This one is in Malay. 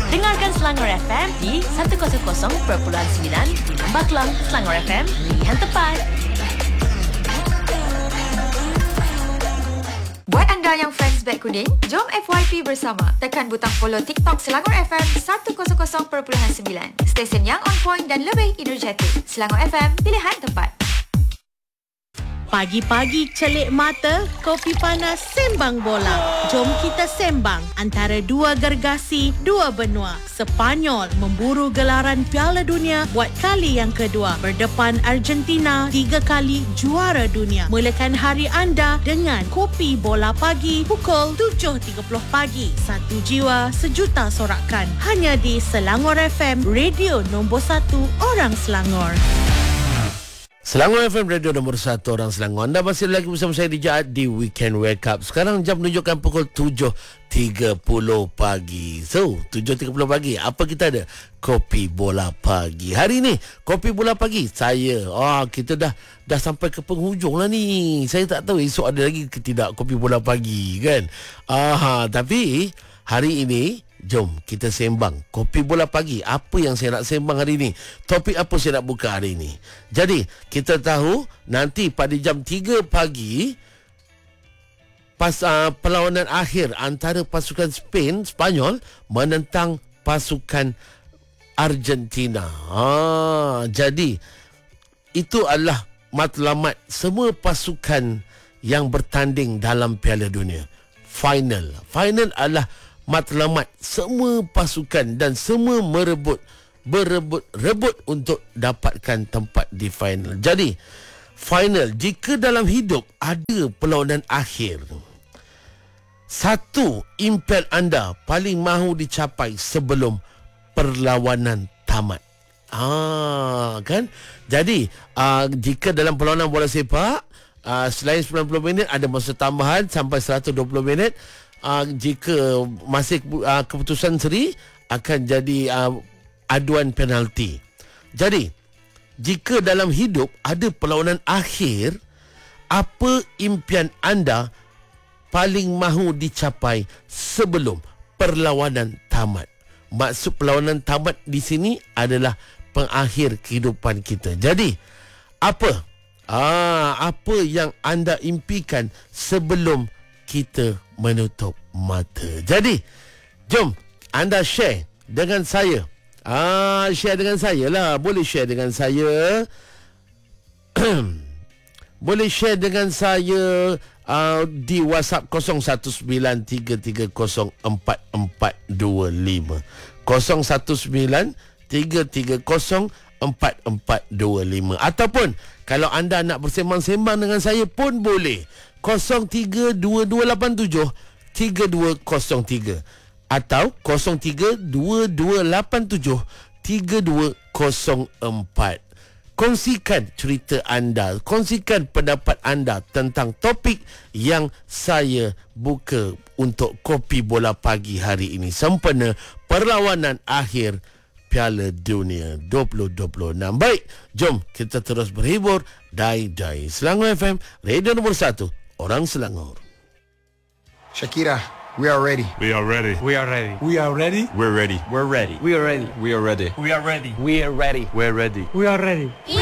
Dengarkan Selangor FM di 100.9 di Lembah Kelang. Selangor FM, pilihan tepat. Buat anda yang fans beg kuning, jom FYP bersama. Tekan butang follow TikTok Selangor FM 100.9. Stesen yang on point dan lebih energetik. Selangor FM, pilihan tepat. Pagi-pagi celik mata, kopi panas sembang bola. Jom kita sembang antara dua gergasi, dua benua. Sepanyol memburu gelaran Piala Dunia buat kali yang kedua. Berdepan Argentina, 3 kali juara dunia. Mulakan hari anda dengan kopi bola pagi pukul 7.30 pagi. Satu jiwa, sejuta sorakan. Hanya di Selangor FM, radio nombor 1 orang Selangor. Selangor FM, radio nombor 1 orang Selangor. Anda masih lagi bersama saya di Jaat di Weekend Wake Up. Sekarang jam menunjukkan pukul 7.30 pagi. So, 7.30 pagi, apa kita ada? Kopi bola pagi. Hari ni, kopi bola pagi, saya, kita dah sampai ke penghujung lah ni. Saya tak tahu esok ada lagi ke tidak kopi bola pagi kan. Tapi, hari ini, jom kita sembang kopi bola pagi. Apa yang saya nak sembang hari ni? Topik apa saya nak buka hari ni? Jadi kita tahu nanti pada jam 3 pagi perlawanan akhir antara pasukan Spanyol menentang pasukan Argentina. Jadi itu adalah matlamat semua pasukan yang bertanding dalam Piala Dunia. Final adalah matlamat semua pasukan dan semua berebut untuk dapatkan tempat di final. Jadi, final, jika dalam hidup ada perlawanan akhir, satu impian anda paling mahu dicapai sebelum perlawanan tamat. Kan? Jadi, jika dalam perlawanan bola sepak, selain 90 minit, ada masa tambahan sampai 120 minit. Jika masih keputusan seri, akan jadi aduan penalti. Jadi, jika dalam hidup ada perlawanan akhir, apa impian anda paling mahu dicapai sebelum perlawanan tamat? Maksud perlawanan tamat di sini adalah pengakhir kehidupan kita. Jadi, apa yang anda impikan sebelum kita menutup mata? Jadi, jom anda share dengan saya. Share dengan saya lah. Boleh share dengan saya. Boleh share dengan saya di WhatsApp 0193304425. 0193304425. Ataupun kalau anda nak bersembang-sembang dengan saya pun boleh. 0322873203 atau 0322873204. Kongsikan cerita anda, kongsikan pendapat anda tentang topik yang saya buka untuk kopi bola pagi hari ini, sempena perlawanan akhir Piala Dunia 2026. Baik, jom kita terus berhibur. Dai Selangor FM, radio nombor 1 orang Selangor. Shakira, we are ready. We are ready. We are ready. We are ready. We're ready. We're ready. We are ready. We are ready. We are ready. We are ready. We're ready. We're ready. We are ready.